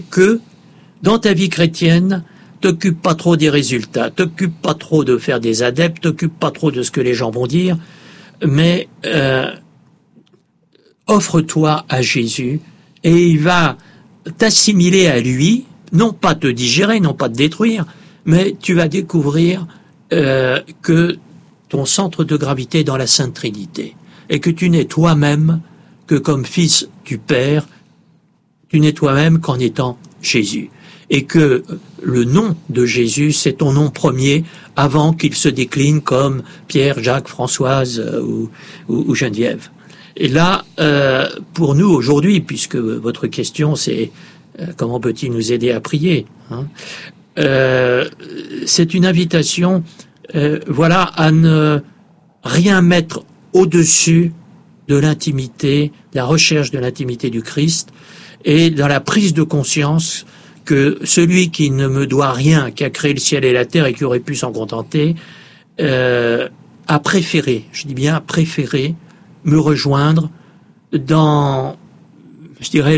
que dans ta vie chrétienne, t'occupe pas trop des résultats, t'occupe pas trop de faire des adeptes, t'occupe pas trop de ce que les gens vont dire, mais offre-toi à Jésus et il va t'assimiler à lui, non pas te digérer, non pas te détruire, mais tu vas découvrir que ton centre de gravité est dans la Sainte Trinité et que tu n'es toi-même que comme fils du Père, tu n'es toi-même qu'en étant Jésus. Et que le nom de Jésus, c'est ton nom premier avant qu'il se décline comme Pierre, Jacques, Françoise ou Geneviève. Et là, pour nous aujourd'hui, puisque votre question c'est comment peut-il nous aider à prier, hein, c'est une invitation, voilà, à ne rien mettre au-dessus de l'intimité, la recherche de l'intimité du Christ, et dans la prise de conscience que celui qui ne me doit rien, qui a créé le ciel et la terre et qui aurait pu s'en contenter, a préféré, je dis bien préféré, me rejoindre dans, je dirais,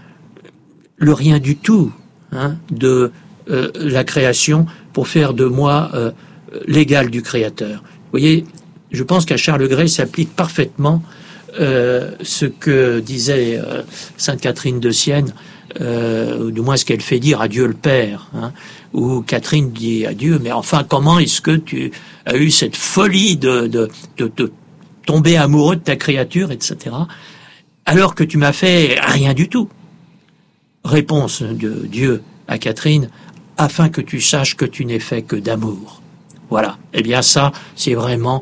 le rien du tout, hein, de la création pour faire de moi l'égal du Créateur. Vous voyez, je pense qu'à Charles Gray s'applique parfaitement ce que disait Sainte Catherine de Sienne, ou du moins ce qu'elle fait dire à Dieu le Père, hein, où Catherine dit à Dieu, mais enfin comment est-ce que tu as eu cette folie de tomber amoureux de ta créature, etc., alors que tu m'as fait rien du tout. Réponse de Dieu à Catherine, afin que tu saches que tu n'es fait que d'amour. Voilà. Eh bien ça, c'est vraiment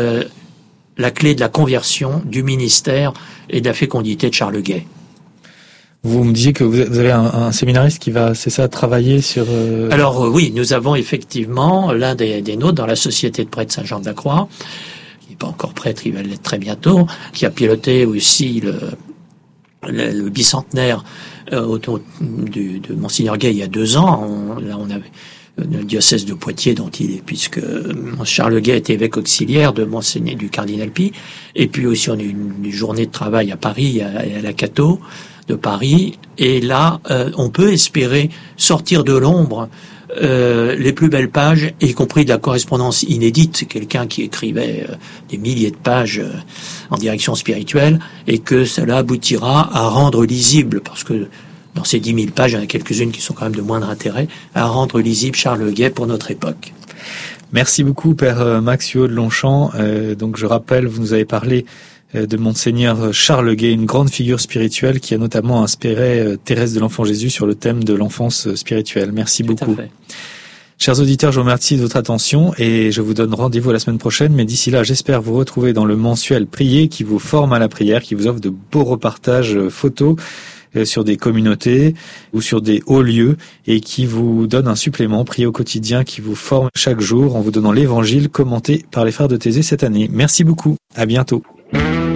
la clé de la conversion, du ministère et de la fécondité de Charles Guay. Vous me disiez que vous avez un séminariste qui va, c'est ça, travailler sur... Alors oui, nous avons effectivement l'un des nôtres dans la Société de prêtres Saint-Jean-de-la-Croix, qui n'est pas encore prêtre, il va l'être très bientôt, qui a piloté aussi le bicentenaire autour de Monseigneur Guay il y a 2 ans. Là, on avait le diocèse de Poitiers dont il est, puisque Charles Guay était évêque auxiliaire de Monseigneur du Cardinal Pi, et puis aussi on a eu une journée de travail à Paris, à la Cato de Paris, et là on peut espérer sortir de l'ombre les plus belles pages, y compris de la correspondance inédite. C'est quelqu'un qui écrivait des milliers de pages en direction spirituelle, et que cela aboutira à rendre lisible, parce que dans ces 10 000 pages, il y en a quelques-unes qui sont quand même de moindre intérêt, à rendre lisible Charles Guay pour notre époque. Merci beaucoup, Père Max Huot de Longchamp. Donc je rappelle, vous nous avez parlé de Monseigneur Charles Guay, une grande figure spirituelle qui a notamment inspiré Thérèse de l'Enfant Jésus sur le thème de l'enfance spirituelle. Merci beaucoup. Chers auditeurs, je vous remercie de votre attention et je vous donne rendez-vous la semaine prochaine. Mais d'ici là, j'espère vous retrouver dans le mensuel Prier qui vous forme à la prière, qui vous offre de beaux repartages photos sur des communautés ou sur des hauts lieux et qui vous donne un supplément Prier au quotidien qui vous forme chaque jour en vous donnant l'évangile commenté par les frères de Thésée cette année. Merci beaucoup. À bientôt.